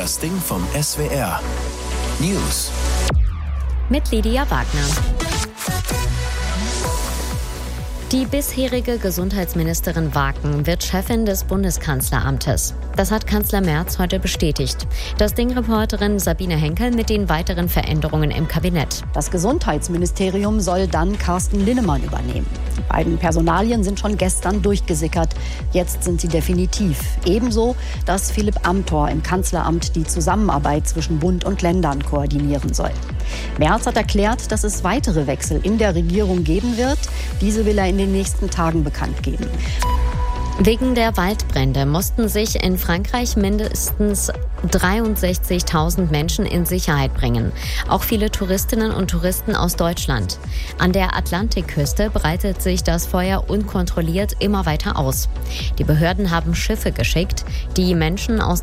Das Ding vom SWR. News. Mit Lydia Wagner. Die bisherige Gesundheitsministerin Waken wird Chefin des Bundeskanzleramtes. Das hat Kanzler Merz heute bestätigt. Das Ding-Reporterin Sabine Henkel mit den weiteren Veränderungen im Kabinett. Das Gesundheitsministerium soll dann Carsten Linnemann übernehmen. Die beiden Personalien sind schon gestern durchgesickert. Jetzt sind sie definitiv. Ebenso, dass Philipp Amthor im Kanzleramt die Zusammenarbeit zwischen Bund und Ländern koordinieren soll. Merz hat erklärt, dass es weitere Wechsel in der Regierung geben wird. Diese will er in den nächsten Tagen bekannt geben. Wegen der Waldbrände mussten sich in Frankreich mindestens 63.000 Menschen in Sicherheit bringen. Auch viele Touristinnen und Touristen aus Deutschland. An der Atlantikküste breitet sich das Feuer unkontrolliert immer weiter aus. Die Behörden haben Schiffe geschickt, die Menschen aus